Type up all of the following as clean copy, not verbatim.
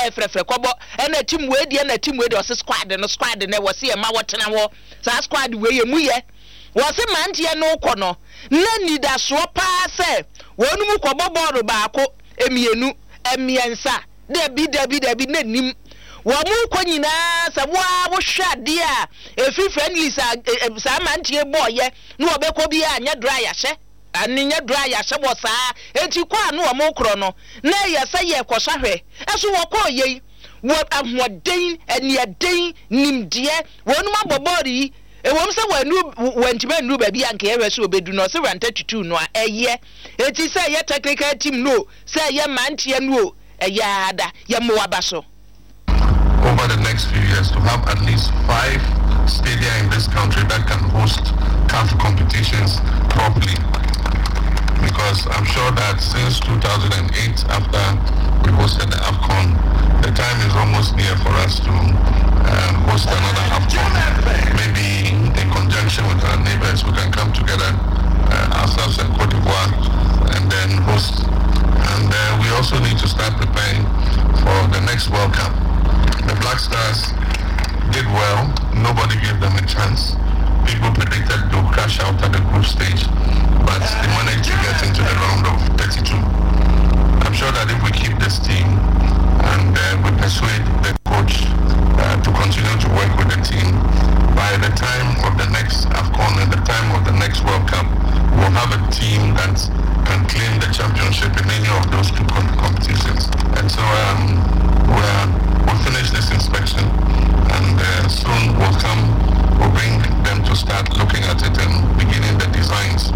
ya frefre kobo na team we die na team we de squad na wo se ma wotena wo sa squad we ye mu ye wo se mantie no kɔ no na nida so pa se wonu mu kɔ bɔbɔro baako emienu emiensa dabi na nim wo mu kɔ nyina sa wo hwade a efi friendly sa mantie boye no obekɔ bi anya dry ahye aninya dry ahye wo sa enti kɔ anu wo mu kro no na ye se ye kɔ hwahwe eso wo kɔ ye wo ahoden eniaden nimdie wonu ma bɔbɔri ewom se wantima nu ba bi anka ye so obedu no se ranta tutu no a eye eti se ye technical team no se ye mantie no eye ada ye mo abaso. Over the next few years to have at least 5 stadia in this country that can host CAF competitions properly. Because I'm sure that since 2008, after we hosted the AFCON, the time is almost near for us to host another AFCON. Maybe in conjunction with our neighbors, we can come together, ourselves and Cote d'Ivoire, and then host. And we also need to start preparing for the next World Cup. The Black Stars did well. Nobody gave them a chance. People predicted to crash out at the group stage, but they managed to get into the round of 32. I'm sure that if we keep this team and we persuade the coach to continue to work with the team, by the time of the next AFCON and the time of the next World Cup, we'll have a team that can claim the championship in any of those two competitions. And so we'll finish this inspection, and soon we'll bring them to start looking at it and beginning the designs.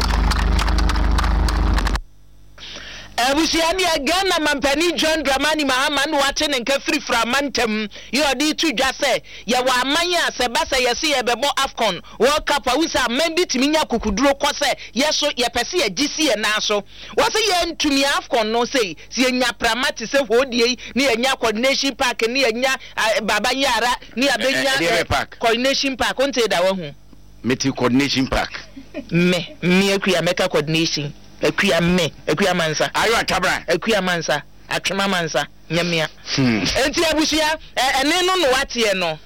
Abusiani Ghana Mampani John Dramani Mahaman watching and Kefri Framantem, you are the two just say, Yawa Maya, Sebasa, Yasi, Bebo Afcon, World Cup, Awisa, Membi Timinia Kukudro Kose, Yeso, Yapesi, GC and Naso. What's a yen to me Afcon, no say, Siena Pramati, say, Wodi, near Nya Coordination Park, and near Nya Baba Yara, near Benya Park, Coordination Park, on say that one. Meti Coordination Park. Me, Meka Coordination. Ekuya mansa ayo atabra ekuya mansa atwema mansa nyamia enti abusia ene no wate no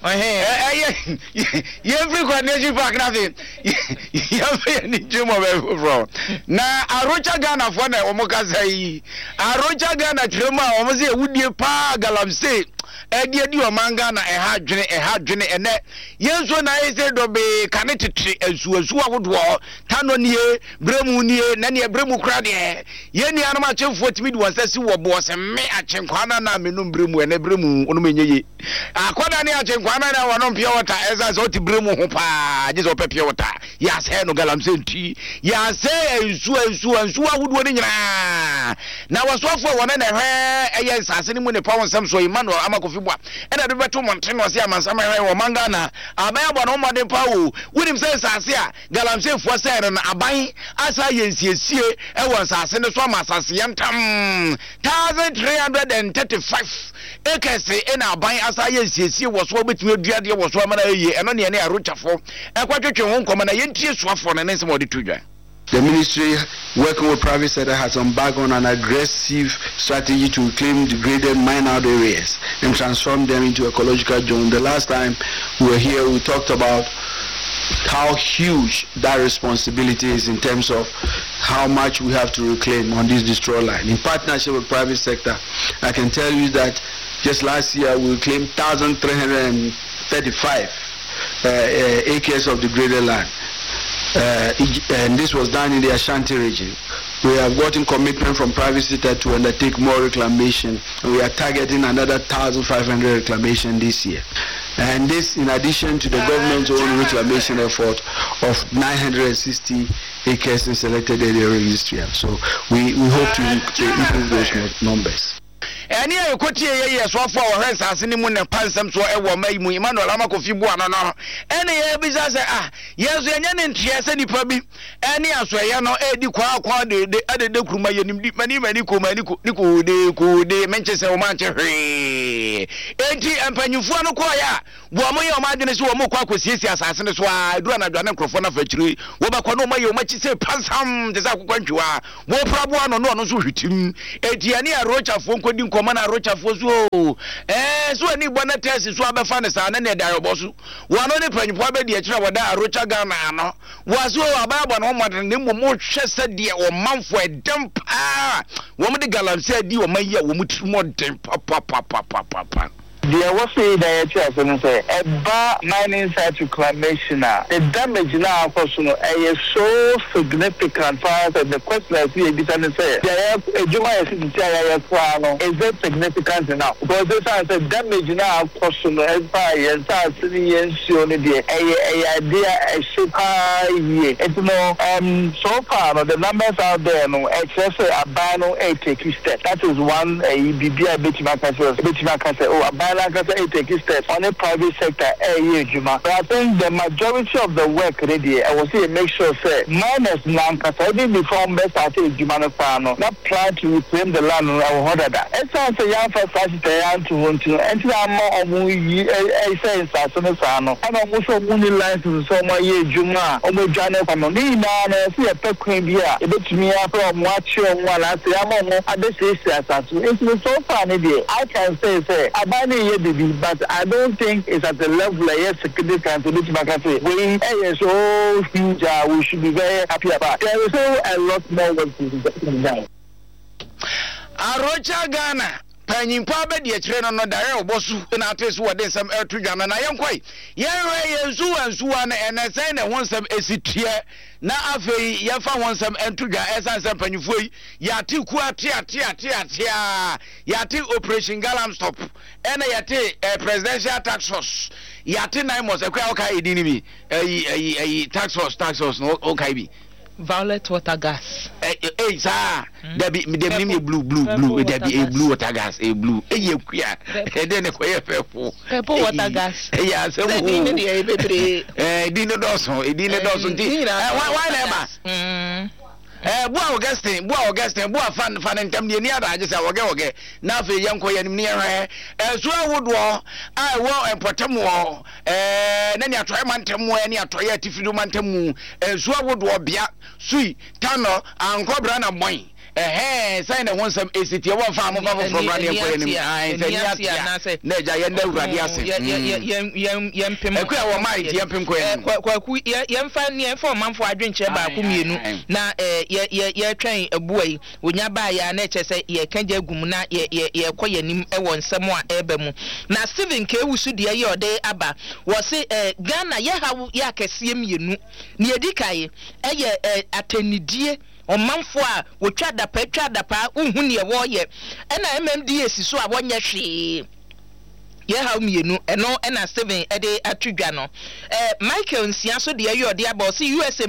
every coordination park nothing you ni jimo be bro na arocha Ghana fo na omoka sai arocha Ghana twema omo se ewudie pa galamsey edi omanga na eha dwene ene yenso na ese dobe kane tete asu awodo tano nie bremu nie na ne bremu kra de ye ni anoma chefo timi di wonsasi wo bo se me achenkwana na menum bremu ene bremu onu menyeye akoda ne achenkwana na wono pia wota eza so ti bremu ho pa je so pepia wota ya se no galamse nti ya se ensu awodo ni nyina na wasofo wona na hwe eye nsase ni mu ne pa wonsam so Emmanuel Amakofibwa ena de beto monte no se amansama hwe wo manga na abaya bɔ no mɔden pa wo wunim sɛ nsase a galamse fo sɛ na aban asa yensiesie ɛwɔ nsase ne so amasase yantam 1335 acres ena aban asa yensiesie wɔ so betumi aduade wɔ so amana yie ɛno ne arochafo ɛkwatwetwe ho nkɔma na yentie soafo ne nsɛm ɔde to dwa. The ministry, working with private sector, has embarked on an aggressive strategy to claim degraded mine-out areas and transform them into ecological zones. The last time we were here, we talked about how huge that responsibility is in terms of how much we have to reclaim on this destroy line. In partnership with private sector, I can tell you that just last year we reclaimed 1,335 acres of degraded land. And this was done in the Ashanti region. We have gotten commitment from private sector to undertake more reclamation, and we are targeting another 1,500 reclamation this year. And this in addition to the government's own reclamation effort of 960 acres in selected area registry. So we hope to improve those numbers. Eni ayekoti ye so afọ o hwesa asene mu ne pansam so ewo mai mu Emmanuel Amakofibwa no eni ye bi sa se yeso enye ne ntie se nipa bi eni asoye no edi kwa de adede kuruma ye nimdi mani ko de menche se o manche hwe enti empanyufu no ko ya bo mo ye o madene se o mo kwa kosiesie asase ne so a dura na dwane nkrofo na fachiri wo ba kwa no mo ye o machi se pansam de sa kwantwa wo prabo no so hwitim enti eni arochafo nkodi di nkoma na rochafo so so ani bona test so abefa ne sa na ne da yoboso wano ne panyimpo abedi a kire wada arocha Ghana ano waso ababa no modern ne mo hwese de o manfo edem pa wo de galamse di o mayi a wo mutrimo den pa There was a dietary say a mining site reclamation. The damage now personal is so significant for us. The question I see is a Juma is that significant enough? Because this is the damage now personal empire and the idea a ship high. It's no so far the numbers out there no excess a bano a take step. That is one a BBI bit like I say, take steps on the private sector. But I think the majority of the work ready, I will say make sure say minus non-casa even before best I say Jumano Fano, not plan to reclaim the land or order that. It sounds a young first to enter more a say Sasano, and also money lines to so my year Juma, almost Janet from Nina, see a pequim beer, a bit me up from watch your one. I say, I'm on this is it's so funny. I can say, I buy but I don't think it's at the level of significant to this market. We are so huge, we should be very happy about. There is a lot more work to be done. Arocha Ghana. Panyimpo abedi a kire no dare obosu na atesu wode sam etudwana na yenkwai yensu ansuwa na enese na wonsam esitie na afei yefa wonsam entudwa esanse panyimfo yi yate ku atia yate operation galam stop ena yate presidential tax force yate nine months ekwa oka edini bi tax force no oka bi violet water gas. Sir, there be blue. There be a blue water gas, a blue. You queer. And then a queer purple water gas. Yes, dinner dozen. Why never? Boa Augustine, boa fan and tammy near. I just okay. Now for young coy and near her. As well would war, I war and Potamo, then you try Mantamu and you try to do Mantamu, as well would war Bia, Sui, Tano, and Cobrana Boy. Sign a one some ACT one farm from running away. I say, Neja, young Pim, young fan, 4 months for I drink Cheba. Now, ye train a boy, when you buy your nature say, ye can't get gumna, ye quiet him a one somewhat ebemu. Now, Stephen K. Would dear your day, Abba, was say, Ghana, ye how ya can see him, you know, near Dikai, attend dear. O manfo a wo twa da pa unhu ne wo ye na MMDS so a wonye hwe ye ha mienu eno na 7 ede atudwa no Michael nsia so de ayo de aba o si USA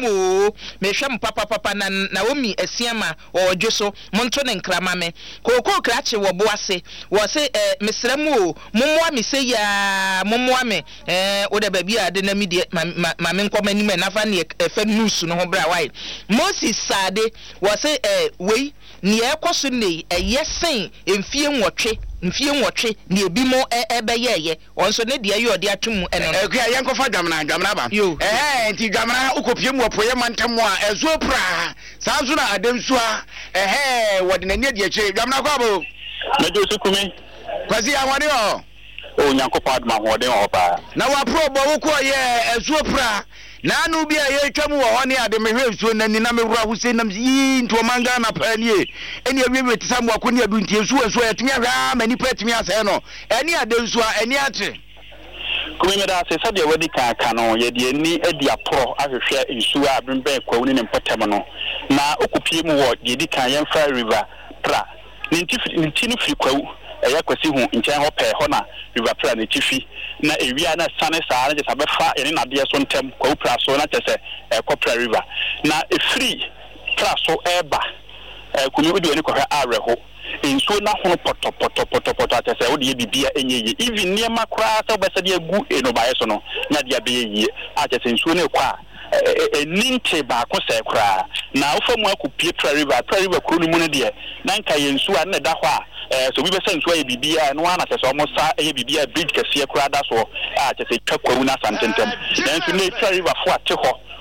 mehwam papa na omi asiama o dweso monto ne nkrama me kokoko krache wo boase wo se mesramu mommoa me se ya mommoa me o de ba bia de na mi de ma me nkoma ni me na fa ne fa news no ho bra wai Moses Sade wo se wei ne ekoso ne yesen emfie nwotwe ne ebi mo ebeyeye onso ne de ayo de atum eno yankofa dwamna ba nti dwamna ukopie mu opoye mantamu a ezopra sanso na ademsua wode na ne de ache dwamna kwa bo na jo sukumi kwasi awade o nyankofa adma hode o ba na wa probo wo ko ye ezopra na anu bia ye twam wo hone ade mehwe so na ni na mewura Hussein nam yi nto manga na panie eni awie tisam wako ni adu ntie so etimi ahwa mani patimi ase no eni ade nso a eni ate kumenya da se sade wadi ka no ye de ni edi apro ahwehwe nsu a bembe kwawuni ne mpatam no na okupie mu wo de di kan yemfa river pra ni ntini firi kwawu eya kwasi hu nchen ho pe ho na river pra na tifi na ewia na sane saa na jesa befa ene na de so ntem kwawu pra so na tese kopra river na efiri pra so eba kumi odi oni kohwa areho nsuo na hono poto atese wo de bibia enye even niema kra so besa de egu enobaye so no na de abe yie atese nsuo na kwa ninte ba ko se kra na ofamu akupie pra river kru mu ne de na nka ye nsuo a na da hɔ a so bi be se nsuo ye bibia no ana tese omo sa ye bibia bridge kase kra da so atese twakwaru na santentem na nsuo na pra river fo ate hɔ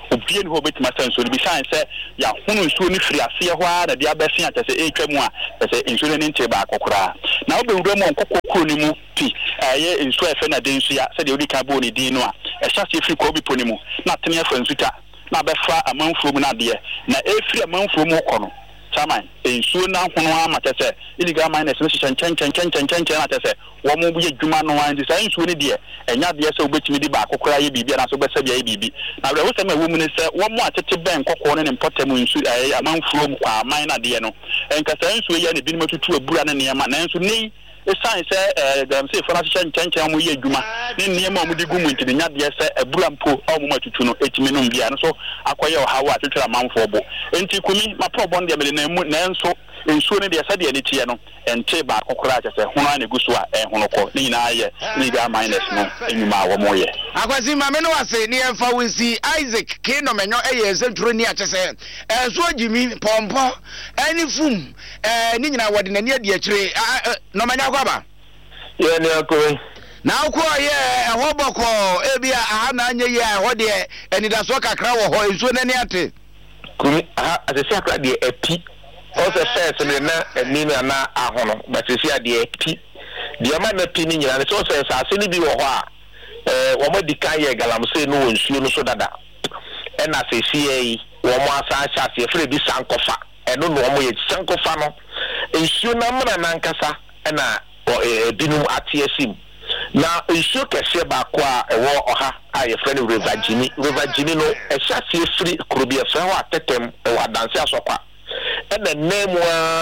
obie no betima sanso no bi san se ya hunu nsuo ni firi ase ho a na dia besin atese etwa mu a tese nsuo ni nte ba akokora na obewura mu nkokokoro ni mu pi ye nsuo efe na de nsuo ya se de odi ka bo ni din no a ehya se firi ko bi po ni mu na tene afa nsuta na befa amanfuo mu na de na efiri amanfuo mu kono chairman nsuo na hono ama tese illegal miners no chen na tese wo mu bu adwuma no wan de sai nsuo ni de enya de se obetimi di ba akokora ye bibia na so besa bia ye bibi na we wo se ma wo mu ne se wo mu atete ben kokko ne importem nsuo amanfuo mu kwa man na de no enka sai nsuo ye ne bi ni matutu abura ne ne ma na nsuo ni esan se dem se fona chen mu ye adwuma ne ne ma mu di gumu ntini nya de se abura mpo o mu matutu no etimi no bia no so akoye o hawo atwetwa amanfuo bo enti kumi ma problem de mele na mu na nso nsuo ne de se de ne tie no ente ba akokora atese hono na guso a hono ko ni na ye legal minus no enyuma wo mo ye akwasi ma me no wase ni emfa wisi Isaac Kino menyo eye sentro ni atese enso agimi pompo ani fum ni nyina wode na ni ade akire no manya kwaba ye ne akọ na akọ ye eho boko ebia aha na anye ye eho de enidaso kakra wo ho enso na ni ate kumi aha atese akra de epi also says na eni na ahono but see ade epi de ma na pi ni nyina ne so says aseni bi wo ho a wo mo dikan ye galamse no wo nsuo no so dada e na se sie wo mo asa acha se fere bi sankofa eno no mo ye sankofa no nsuo na mra na nkasa e na binum atiesim na nsuo kese ba ko a ewo oha a ye fere River Gini no e sha se firi krobi e fere ho atetem e wa danse asokwa and the name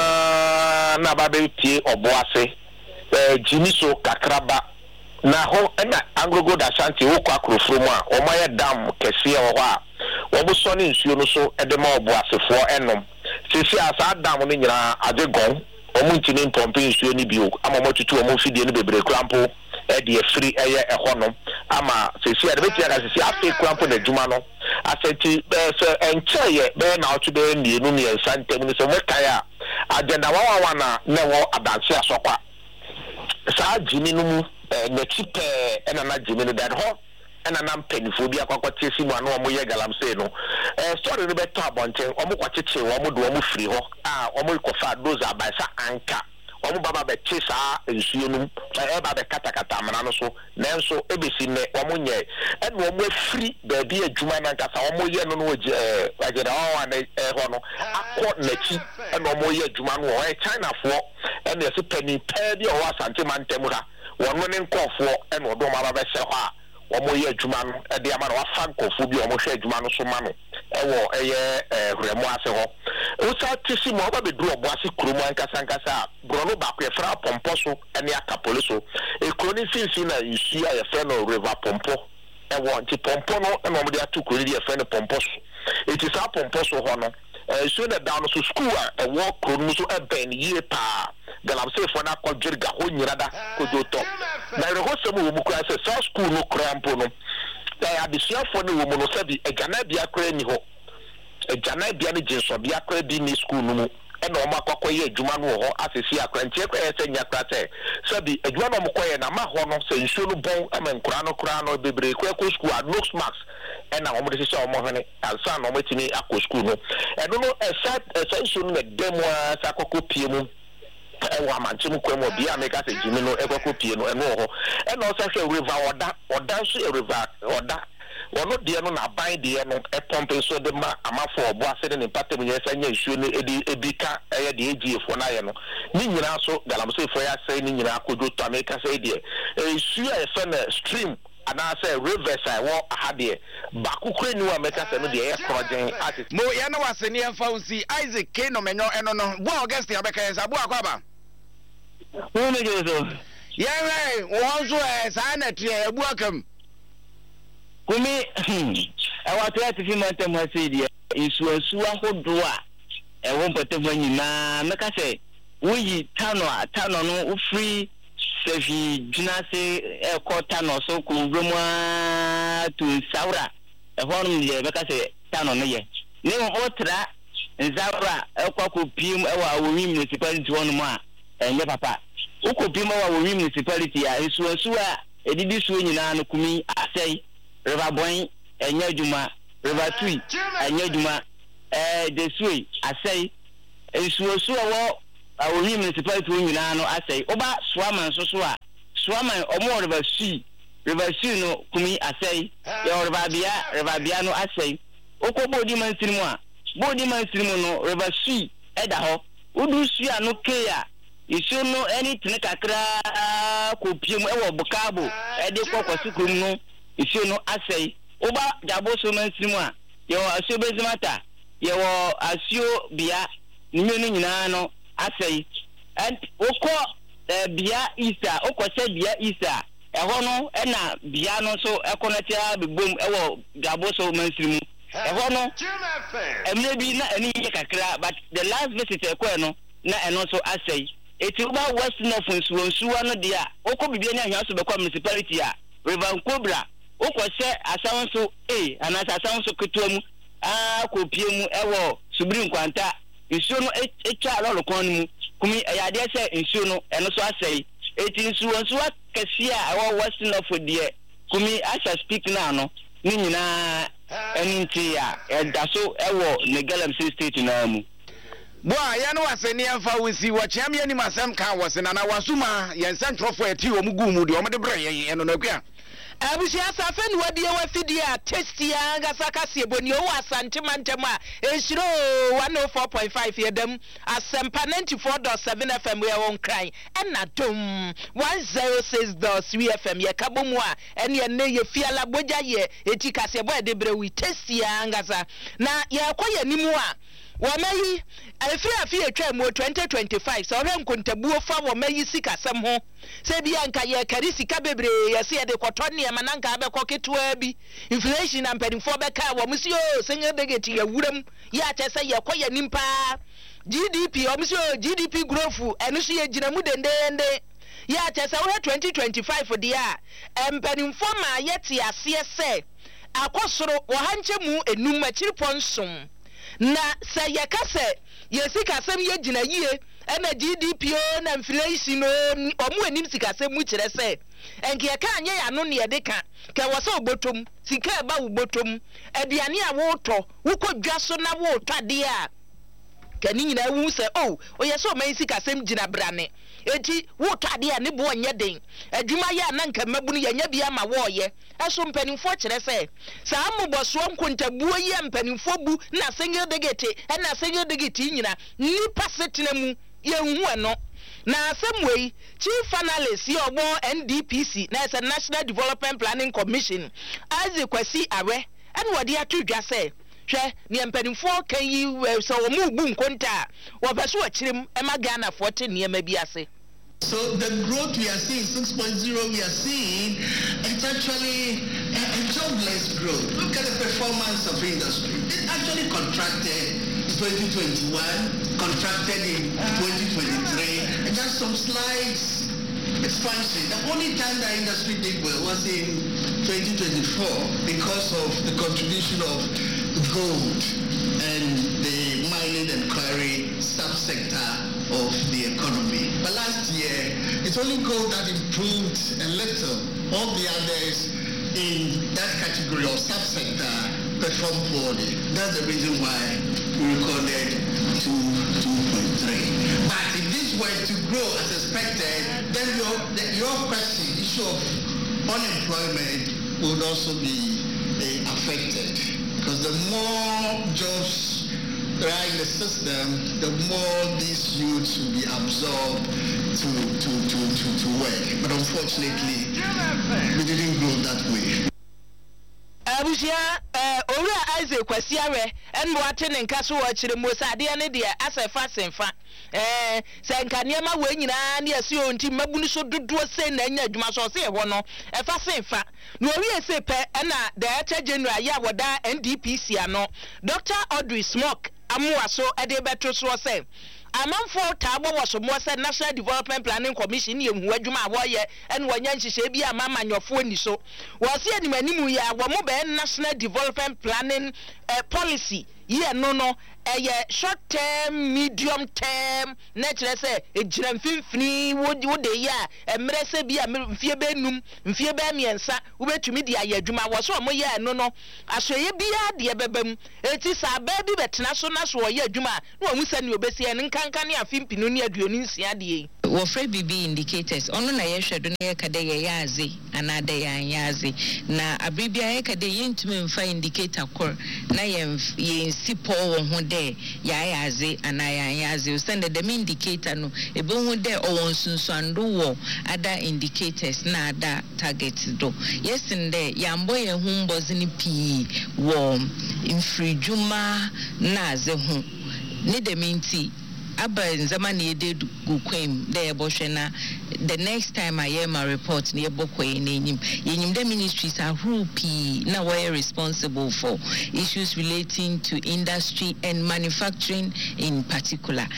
na babe tie oboase Gini so kakraba na ho na Angogo da Ashanti wo kwa krofro mu a o maye dam kese wo ho a wo bo so ne nsuo no so e de ma oboasefo enom sisi asa dam no nyina adegon o mu ntini mpompe nsuo ni bio ama mo tutu o mo fidie no bebre krampo e de free eye ehonom ama sisi ade betia ka sisi afi krampo na djuma no aseti so encheye be na otu be mienu mi ensantem ni so mekaya agenda wawa na wo adanse asokwa sa Gini no mu na chipe ena na Gini no that ho ena na mpanifo bi akwakwate si mu anu o mo ye galamse no story no beto abonten o mo kwacheche o mo do o mo free ho o mo ikofa doze abaisa anka o mo baba be chisa nsuo no e ba be katakata amana no so nanso ebesi ne o mo nye e no mo free ba bi adwuma na nkasa o mo ye no no agera o na ho no akọ nachi e no mo ye adwuma no o China fo e na se pani pa bi o Asante mantem ha wono ne nkofo e no do ma ba be hye ho a wo ye adwuma no e de ama na wafa nkofo bi o mo hwe adwuma no so ma no e wo eye hremo ase ho o sa tisi mo ba be duro bo ase kromo ankasa brono ba ko e fra pompo so ene akapole so e kroni sinsi na isi a ye fra no River Pompo e wo nti pompo no e no mo de atukuri de ye fra no pompo so it is a pompo so ho no so na down so school a wo krono so e ben ye pa galamse fo na ko jirga ho nyirada ko joto na re ho semu wo mu kra se so school no krampo no ya abisiafo ne wo mu no sabi egana bia kra ni ho egana bia ne jinso bia kra bi ni school no mu e na o makwa ye adwuma no ho asesi akra ntie kwa ye senya kra se sabi adwuma no mkoye na ma ho no se nsuo no bon amenkura no bebre kwa school at Nox Max e na o mo de se o mo hene alsa na o matini akọ school no e no esa nsuo no demo sa akọ pie mu e wa manche mu kwemo bia meka se Gini no e akọ pie no e no ho e na o sa hwe River oda so e River oda wono de no na ban de no e pompe so de ma amafo obo ase ne patem nyesa nya nsuo ne edika eye de egiefo na ye no ni nyina so galamse fo ya se ni nyina akodo to America se de nsuo e fe na stream ana say rivers I wo ahade ba kokore ni wa meka se no de e krogen artist mo ya na wase ni emfa unsi Isaac Kino menyo eno no bo August ya beka yesa bo akwaba wo me jeso ye won so sa na tie ebu akam kumi awatu atifi mantem hasidi isuasu ahodo a ewo mpatem nyina meka se woyi tano no free sefi junase ekota no so kumbroma tu saura ehonu ye meka se tano no ye ne otra nzabra ekwa pim ewa Awori municipality wonu mu a enye papa ukopim ewa Awori municipality a isuasu a edidi suo nyina no kumi asai River Boy enye adwuma river 2 anya duma the sway asay nsuosu wo awohi municipality nyina no asay oba Swaman so a Swaman omo river 2 no kumi asay ya river bia no asay okobodi mansirimu a bodi mansirimu no river 2 eda ho udu sua no keya isu no anything kakra kopiem ewo bukabo ede kokosi krum no isu no asay oba jabo so mansirimu a yo asio bezimata yo asio bia nimenu nyina no asay and oko bia isa okose bia isa eho no na bia no so ekonata bebom ewo jabo so mansirimu eho no emle bi na ani kakra but the last visit ekwe no na eno so asay eti uba west north nsuwa no dia oko bibia na ahia so bekwa municipality a River Cobra okose asan so anasa asan so ketuamu kopiemu ewo subrin kwanta nsuo no etwa lolokon mu kumi yade se nsuo no eno so asay eti nsuwa kesi a ewo west north die kumi asa speak na no ni nyina eninti ya edaso ewo Negalam state na mu boa ya no waseni amfa wisi wachiam ya ni masam kan wasena na wasuma yen centrofo eti wo mugu mu de o mede bre yen eno na kwa abusia safe ni wadi wa fidi a tasty anga sakase boni o asante mantem a ehiro 104.5 yedam asempa 94.7 FM we won cry ena dom 106.3 FM ye kabomu a ene ne ye fiala boja ye etikase bo de bre wi tasty anga sa na ye koye nimu a wamayi afiri etwa mu 2025 so re nkontabuo fa wamayi sikasem ho se bia nka ye kari sika bebre ye se de kotone ye mananka abekọ ketua bi inflation na mpanimfo beka wo msi o senye degeti ya wuram ya chese ye koye nimpa GDP o msi o GDP growth enu so ye gina mu dendende ya chese wo 2025 dia mpanimfo ma yeti ase se akosoro wo hanche mu enum achiri ponsom na say yakase yesika sem ye gina yie na GDP o na inflation omu anim sika sem mu kire se enke ye ka anye ya no ne ye de ka ke wo se obotom sika ba wo botom aduane a wo to wo kodwa so na wo to ade a kani nyina wu se oye so man sika sem gina brane eti wo to ade a ne bo onye den adwuma ya na nka mabunu ya nya bia ma wo ye eso mpanimfo kire se sa amuboso nkontabuo ye mpanimfo bu na sengel degete na sengel degete nyina nipa setena mu ye hu eno na asemwei chief analyst ye obo NDPC na esa National Development Planning Commission azi kwasi awe ene wode atudwa se hwe ne mpanimfo kan yi so wo mu bu nkonta wo beso akirem ema Ghana 40 niema bi ase. So the growth we are seeing, 6.0 we are seeing, it's actually a jobless growth. Look at the performance of industry. It actually contracted in 2021, contracted in 2023, and just some slight expansion. The only time that industry did well was in 2024 because of the contribution of gold and the mining and quarry subsector of the economy. But last year, it's only gold that improved a little. All the others in that category of subsector performed poorly. That's the reason why we recorded 2.3. But if this were to grow as expected, then your question, issue of unemployment would also be affected. Because the more jobs there are in the system, the more these youths will be absorbed to work. But unfortunately, we didn't grow that way. Abusia owura Isaac Kwasiawe enbo atene nka so wa kire mosade ne de asefa senfa se nka niema we nyina ne ase onti mabunu so dodo se na anya adwuma so se ho no efa senfa no wi ese pe na Director General ya woda NDPC ano Dr. Audrey Smoke amuwa so ede beto so se amanfo taabo woso mo se National Development Planning Commission ye hu adwuma aboye ene wanya nhihye bi amama nyofo ni so wo se animanimu ya wo mo be National Development Planning policy ye no short term medium term na kire se ejira mfimfini wo de ya emre se bia mfie be num mfie be miensa wo betumi dia ya adwuma wo so mo ye no asoye bia de bebam eti sa ba bi betena so na so ye adwuma na wo se ne obesi en nkanka ne afimpinu ne aduoni nsia de wo free bibi indicators ono na ye hwedo ne ye kade ye yaze anade yan yaze na abribia ye kade ye ntumi mfa indicator kor na ye sipo wo ho de ya yaze anayan yaze o send the indicator no ebe ho de o won sunsuando wo other indicators na ada target do yesinde yambo ye hu mbozi ni pi wo infrijuma na ze hu ne de minti aba nzama na ede gukwem de ebohwe na the next time I hear my report na ebokwe na enyim the ministries are rupi na we responsible for issues relating to industry and manufacturing in particular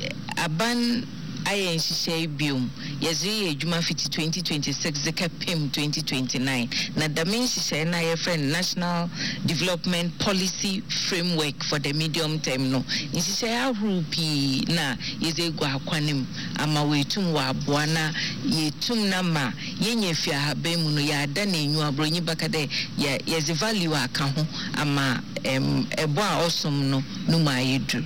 aban ayen shishe biom yezi ejuma fiti 2026 zekapem 2029 na the main shishe na ye friend National Development Policy Framework for the medium term no shishe arupi na yeze gwa akwanem ama wetum wa aboa na yetum na ma yenye fia habemu no ya da na enyu abronyi bakade yeze value aka ho ama ebo a osom no no ma yedu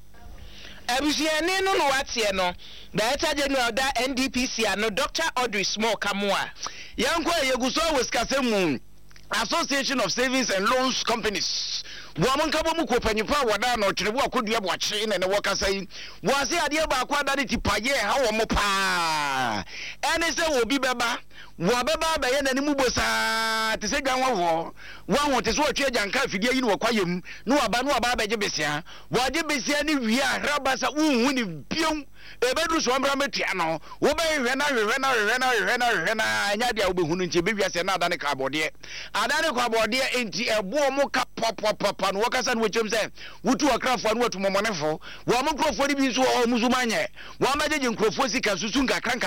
abusiani no watie no Director General da NDPC ano Dr. Audrey Small Kamua yanko yeguso weskasemu Association of Savings and Loans Companies Wamanka bomu ko panyipa wada na otrebu akodua boache na ne wokasa yi wase ade ba akwada ne tipaye ha wo mo pa ene se wo bi beba wo beba ba ye na ni mubosa te se gwan wo ho te so otwe janka afidie yi ne wakwayem no aba ba je besia wo je besia ni wi a rabasa unhu ni biom ebedu so mbra metia no wo be hwe na anya dia wo be hunu nche be wiase na adane ka abode enti ebo mo ka papa no wakasa no wechem se wutu akrafo no watu momonefo wo mo krofo ni bi so o muzumanye wo amajeje nkrofo sika susu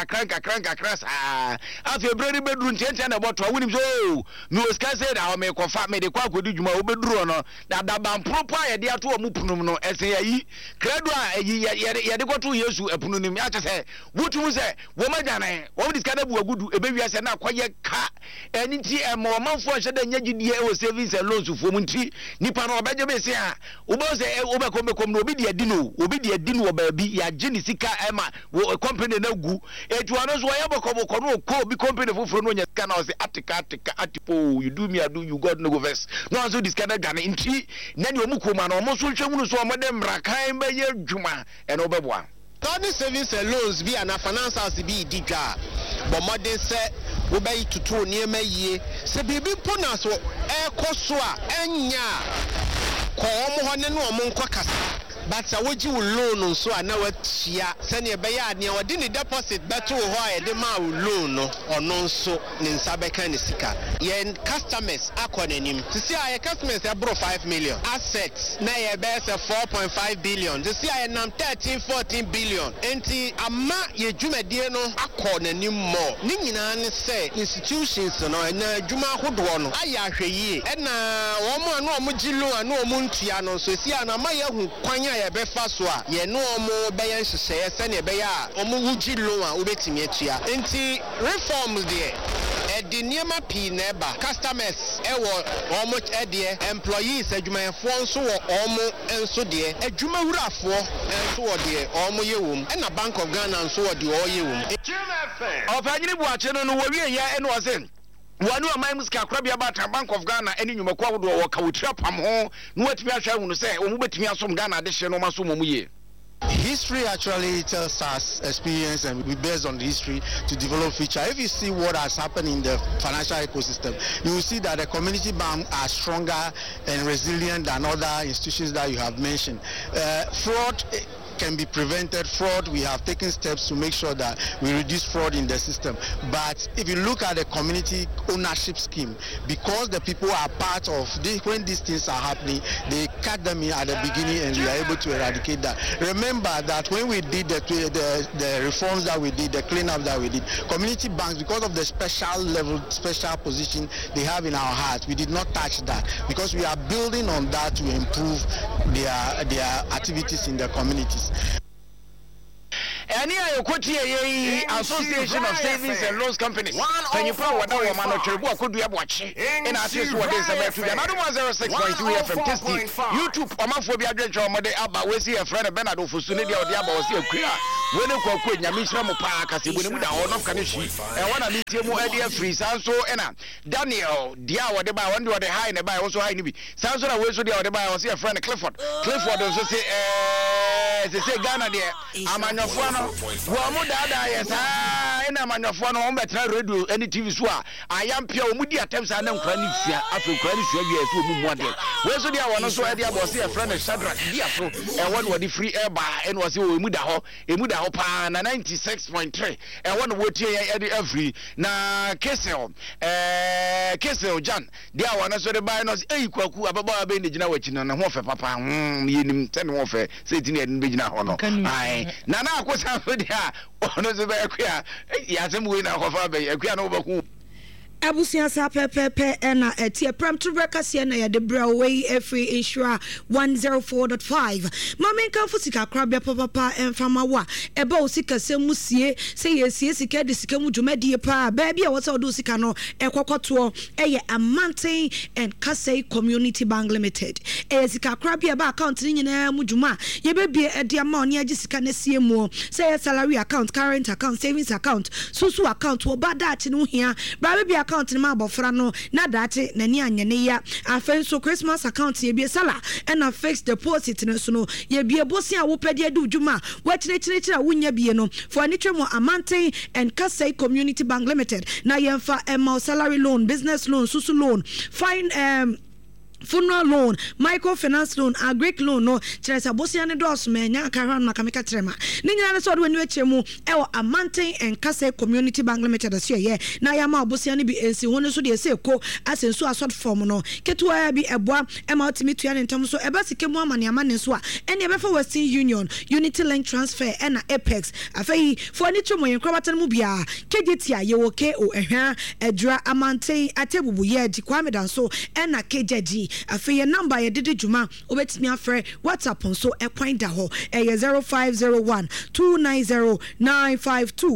nkakran sa afi bredi bedru ntente na boto awunim so mi oska se da o me kofa me de kwa kodi djuma wo bedru no da ban proper ye de ato o mupunum no ese yayi kredo a ye de koto yesu epunu nim ya tese wutu mu se wo majane wo diskada bu agudu ebe wiase na kwaye ka eni ti emo manfo hye da nyagidie o savings and loans fo mu nti nipa no obeje be se a obo se obekom no obi de adino oba bi ya gini sika ema wo company na gu etu ano so ya bokom no ko bi company foforo no nya sika na o se atika atipo you do me I do you God no go verse no so this kind of gane nti na ni omukoma na omo so hwemu so omo de mrakan be ye dwuma e no beboa Tony savings and loans be an finance house be didwa but modern say we buy tutu niema yie se bibi pona so e koso a enya ko omo ho ne no omo nkwa kasa but woji wo loan so a na watia se ne be ya ne wodi ni deposit beto ho a de ma wo loan no ono nso ne nsa beka ne sika ye customers akonanim to see our customers abro 5 million assets na ye be se 4.5 billion to see I nam 13-14 billion enti ama ye dwumadie no akonanim mo ni nyina ne se institutions no na dwuma hodo no aya hweyie na wo mo no mo gilo anu o mo ntua no so si ana ma ye hu kwanya ye be fa so a ye no omo be ye nhyehyɛ se ne be ya omo wugi loan a obetimi atua enti reforms de edi niema pi na eba customers ewo omo edie employees adwumayefo nso wo omo enso de adwumawurafo enso wo de omo yewom na Bank of Ghana nso wo de o yewom ofanyiri buache no wo wie ya eno ozen wanu amai muska krabia bata Bank of Ghana eni nyumako awodo wo kawotira pam ho no watimi ahwa hunu se omo betimi asom Ghana de hye no maso momu ye. History actually tells us experience and we based on the history to develop future. If you see what has happened in the financial ecosystem, you will see that the community banks are stronger and resilient than other institutions that you have mentioned. Fraud can be prevented. Fraud, we have taken steps to make sure that we reduce fraud in the system. But if you look at the community ownership scheme, because the people are part of when these things are happening, they cut them at the beginning, and we are able to eradicate that. Remember that when we did the reforms that we did, the cleanup that we did, community banks, because of the special position they have in our hearts, we did not touch that because we are building on that to improve their activities in the communities. Any Association of Savings and Loans Companies. When you put what our man could be watching and assist what is about another 106.2 FM testing YouTube homophobia drench mother about we see a friend of Bernardo for Sunday or the about see a queer. When you call Queen Yamisha Park as you would have all of Kanishi and one of the more idea free Sanso and Daniel Dia whatever I wonder what the high and the buy also high nibi. Sanso I was the other buy or see a friend Clifford also say they say Ghana there. I'm on your phone. Well, more dada, yes, and I'm on your phone. I'm better radio any TV show. I am pure media attempts and I'm cranny after cranny years to move one day. Where's the one also idea was a friend of Shadrach Diafro and one was the free air bar and was Mudaho, a Mudaho pan 96.3 and one would every na Kessel John. The one also the buy us a quaku about being the general and warfare papa. You 10 warfare, sitting in Bigna Honor. Aye, Nana was ono ze ba akua ya sem we na kofa ba akua no baku abusia sa pepepe na etie pram to rekase na ya de braway every insure 104.5 mama kan fusika krabia papa enfama wa eba osika semusie se yesie sika de sika mu dwumadie pa ba bia wo se odo sika no ekokoto eye Amanten and Kasei Community Bank Limited sika krabia ba account ni nyina mu dwuma ye bebie ede ama oni agi sika na sie mu say salary account, current account, savings account, susu account wo bada chi no hia ba bebie account ni ma bofra no na date na ni anyane ya afen so Christmas account ye bie sala and a fixed deposit no so no ye bie bosi a wo pede adu dwuma wa chire wonya bie no for ani twemo Amanten and Kasei Community Bank Limited na yemfa salary loan, business loan, susu loan, fine funeral loan, microfinance loan, agric loan no Teresa Bosia ne dos me nya karan makameka trema ni nyina so do enu echemu e Amanten and Kasei Community Bank Limited aso ye na ya ma Bosia ne bi ensi wonu so de se ko asensu asot form no ketua ya bi eboa e ma otimi tua ne ntam so e ba sike mu amane amane so a ene be for Western Union, Unity Link Transfer and Apex afei for ni twemo yen krabatan mu bia kejetia ye wo ke o ehwa edra Amanten atebubu ye di kwamedan so and kejeji afeye number ye dede djuma obetimi afre WhatsApp nso ekwan da ho 0501 290 952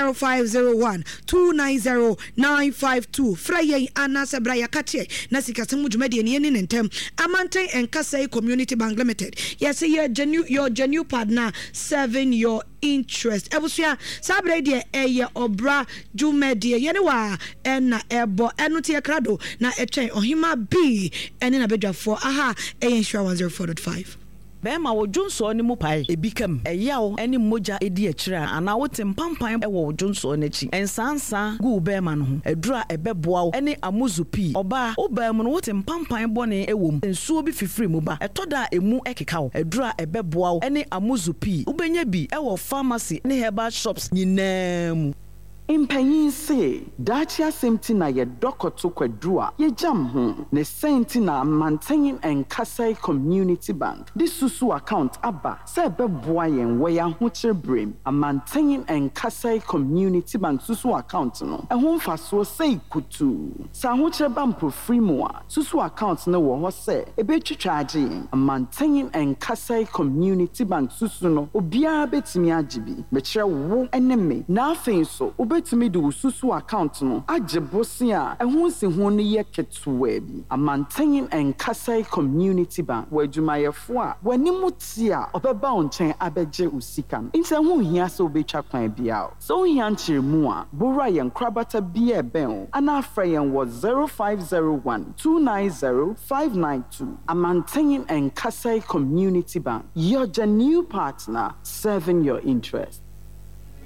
0501 290 952 fraye anasa braya katie na sikasemu djumade ne ne ntem Amanten and Kasei Community Bank Limited yes your genuine partner serving your interest ebusia sabre de obra djumade ye ne wa na ebo enu tie krado na etwen ohima b ene na bedwafo aha insure 104.5 Bema wo Johnson ni mu pai ebikam eyawo eni moja edi akira ana wote mpampan e wo Johnson n'achi ensansa gu bema no ho edura ebeboa eni amuzupi oba obam no wote mpampan bone ewom ensuo bi fifiri mu ba etoda emu ekeka wo edura ebeboa eni amuzupi ubenya bi e wo pharmacy ne herbal shops nyinam Impanyin se dacha semtina ye dokoto kwadua ye jam ho ne sentina Amanten and Kasei Community Bank this susu account aba se beboa yen we ya ho kyerbrem Amanten and Kasei Community Bank susu account no ehon faso sei kutu sa ho kyerba mpofri mu a susu account no wo ho se ebetwitwa age yen Amanten and Kasei Community Bank susu no obia betimi agibi me kyerɛ wo eneme na afei so betimi do susu account no agebosi a ehun si ho ne ye ketuwa bi Amanten and Kasei Community Bank wajumayefo a wanimu ti a obeba onchen abeje usika no nse ho hia se obetwa kwan bia so hia nchiremu a bora yen krabata bia ben ana afra yen was 0501 290 592 Amanten and Kasei Community Bank your genuine partner serving your interest.